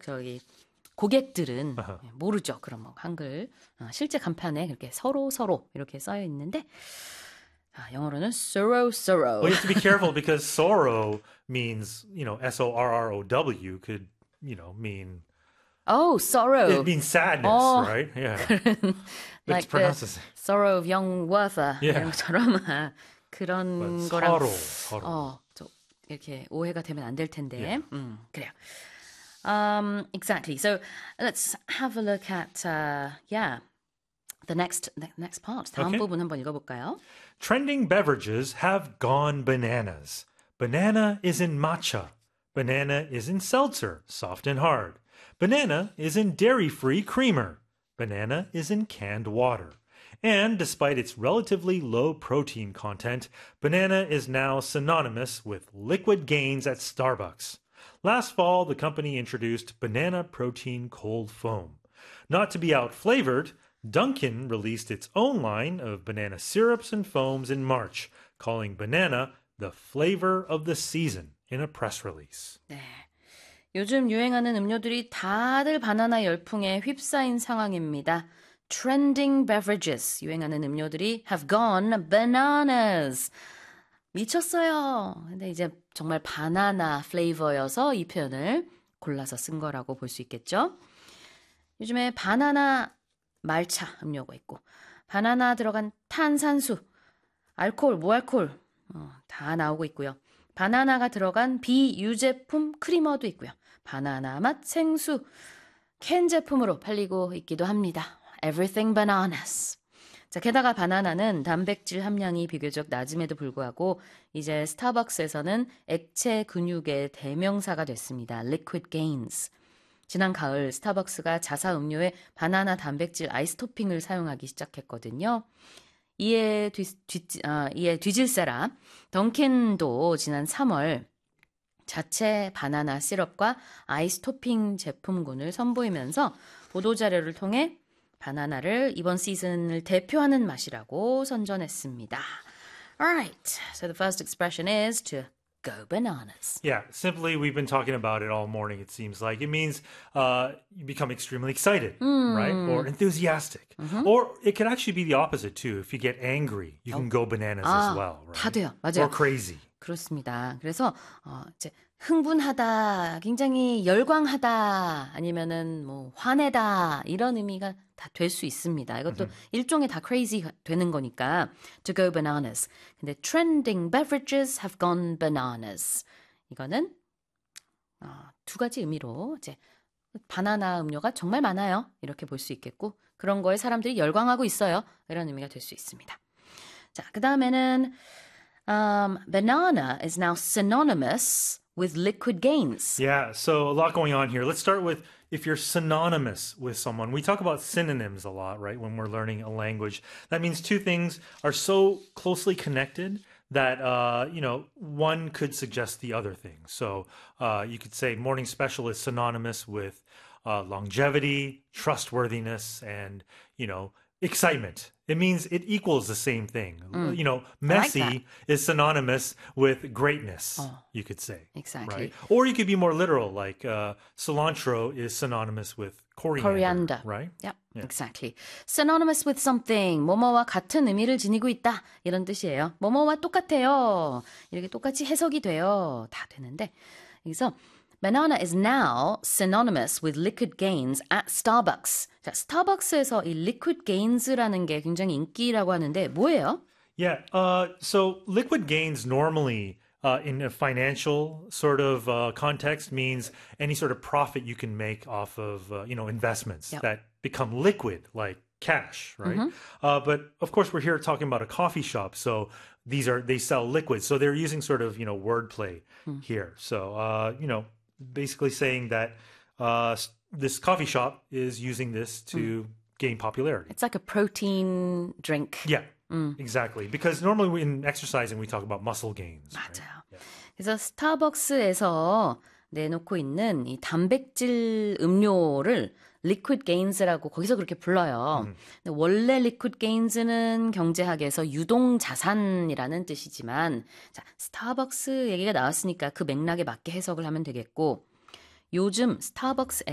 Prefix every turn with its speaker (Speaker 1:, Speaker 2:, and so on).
Speaker 1: 저기 고객들은 모르죠. 그런 뭐 한글 실제 간판에 그렇게 서로 이렇게 써여 있는데 영어로는 sorrow.
Speaker 2: Well, you have to be careful because sorrow means, sorrow could, mean
Speaker 1: Oh, sorrow.
Speaker 2: it means sadness, right? Yeah. But it's
Speaker 1: Like the
Speaker 2: pronounced the same.
Speaker 1: sorrow of young Werther
Speaker 2: Yeah.
Speaker 1: 이런 것처럼 그런 거랑
Speaker 2: 서로.
Speaker 1: 좀 이렇게 오해가 되면 안 될 텐데.
Speaker 2: Yeah.
Speaker 1: 그래요. Exactly. So let's have a look at the next part. 다음
Speaker 2: Okay.
Speaker 1: 부분 한번 읽어볼까요?
Speaker 2: Trending beverages have gone bananas. Banana is in matcha. Banana is in seltzer, soft and hard. Banana is in dairy-free creamer. Banana is in canned water. And despite its relatively low protein content, banana is now synonymous with liquid gains at Starbucks. Last fall, the company introduced banana protein cold foam. Not to be out-flavored, Dunkin' released its own line of banana syrups and foams in March, calling banana the flavor of the season in a press release.
Speaker 1: 네. 요즘 유행하는 음료들이 다들 바나나 열풍에 휩싸인 상황입니다. Trending beverages, 유행하는 음료들이 have gone bananas. 미쳤어요. 근데 이제 정말 바나나 플레이버여서 이 표현을 골라서 쓴 거라고 볼 수 있겠죠. 요즘에 바나나 말차 음료가 있고 바나나 들어간 탄산수, 알코올, 무알코올 다 나오고 있고요. 바나나가 들어간 비유제품 크리머도 있고요. 바나나 맛 생수, 캔 제품으로 팔리고 있기도 합니다. Everything bananas. 자, 게다가 바나나는 단백질 함량이 비교적 낮음에도 불구하고 이제 스타벅스에서는 액체 근육의 대명사가 됐습니다. Liquid gains. 지난 가을 스타벅스가 자사 음료에 바나나 단백질 아이스 토핑을 사용하기 시작했거든요. 이에 뒤질세라 던킨도 지난 3월 자체 바나나 시럽과 아이스 토핑 제품군을 선보이면서 보도자료를 통해 바나나를 이번 시즌을 대표하는 맛이라고 선전했습니다. Alright, so the first expression is to go bananas.
Speaker 2: Yeah, simply we've been talking about it all morning, it seems like. It means you become extremely excited, right? Or enthusiastic. Or it could actually be the opposite too. If you get angry, you can go bananas as well, right?
Speaker 1: 다 돼요. 맞아요.
Speaker 2: Or crazy.
Speaker 1: 그렇습니다. 그래서 이제 흥분하다, 굉장히 열광하다, 아니면은 뭐 화내다 이런 의미가 다 될 수 있습니다. 이것도 일종의 다 crazy 되는 거니까 to go bananas. 근데 trending beverages have gone bananas. 이거는 두 가지 의미로 이제 바나나 음료가 정말 많아요. 이렇게 볼 수 있겠고 그런 거에 사람들이 열광하고 있어요. 이런 의미가 될 수 있습니다. 자, 그 다음에는 banana is now synonymous with liquid gains.
Speaker 2: Yeah, so a lot going on here. Let's start with if you're synonymous with someone. We talk about synonyms a lot, right, when we're learning a language. That means two things are so closely connected that, one could suggest the other thing. So you could say morning special is synonymous with longevity, trustworthiness, and, excitement. It means it equals the same thing. Messy is synonymous with greatness, you could say.
Speaker 1: Exactly.
Speaker 2: Right? Or you could be more literal, like cilantro is synonymous with coriander. Right?
Speaker 1: Yep, yeah. Exactly. Synonymous with something, 뭐뭐와 같은 의미를 지니고 있다. 이런 뜻이에요. 뭐뭐와 똑같아요. 이렇게 똑같이 해석이 돼요. 다 되는데. 그래서 Banana is now synonymous with liquid gains at Starbucks. 자, 스타벅스에서 이 liquid gains라는 게 굉장히 인기라고 하는데 뭐예요?
Speaker 2: Yeah, so liquid gains normally in a financial sort of context means any sort of profit you can make off of, investments that become liquid, like cash, right? But of course, we're here talking about a coffee shop, so they sell liquids. So they're using sort of, wordplay here. So, basically saying that this coffee shop is using this to gain popularity.
Speaker 1: It's like a protein drink.
Speaker 2: Yeah, exactly. Because normally in exercising we talk about muscle gains.
Speaker 1: 맞아요.
Speaker 2: Right? Yeah.
Speaker 1: 그래서 스타벅스에서 내놓고 있는 이 단백질 음료를 liquid gains라고 거기서 그렇게 불러요. 근데 원래 liquid gains는 경제학에서 유동 자산이라는 뜻이지만 자, 스타벅스 얘기가 나왔으니까 그 맥락에 맞게 해석을 하면 되겠고 요즘 스타벅스